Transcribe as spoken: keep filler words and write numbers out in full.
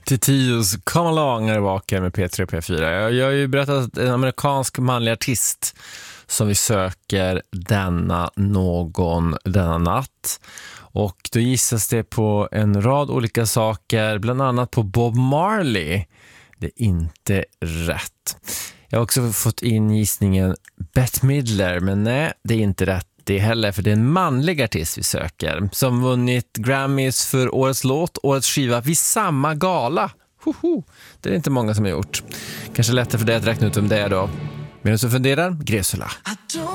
Till Tios Come Along är tillbaka med P tre P fyra. Jag, jag har ju berättat att en amerikansk manlig artist som vi söker denna någon denna natt. Och då gissas det på en rad olika saker, bland annat på Bob Marley. Det är inte rätt. Jag har också fått in gissningen Bette Midler, men nej, det är inte rätt. Det är heller, för det är en manlig artist vi söker som vunnit Grammys för årets låt, årets skiva vid samma gala. Hoho. Det är inte många som har gjort. Kanske lättare för dig att räkna ut om det är då. Medan du funderar, Gresula.